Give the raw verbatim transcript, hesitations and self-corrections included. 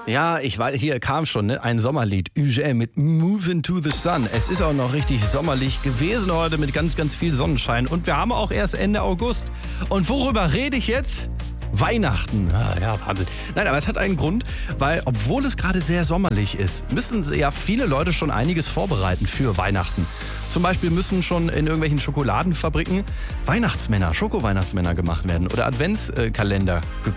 Ja, ich weiß, hier kam schon, ne? Ein Sommerlied. U G M mit Moving to the Sun. Es ist auch noch richtig sommerlich gewesen heute mit ganz, ganz viel Sonnenschein. Und wir haben auch erst Ende August. Und worüber rede ich jetzt? Weihnachten. Ah, ja, Wahnsinn. Nein, aber es hat einen Grund, weil obwohl es gerade sehr sommerlich ist, müssen ja viele Leute schon einiges vorbereiten für Weihnachten. Zum Beispiel müssen schon in irgendwelchen Schokoladenfabriken Weihnachtsmänner, Schoko-Weihnachtsmänner gemacht werden oder Adventskalender